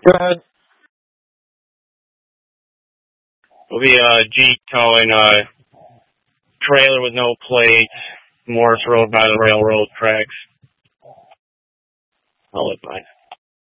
Go ahead. It'll be a Jeep towing a trailer with no plates, Morris Road by the railroad tracks. I'll let mine.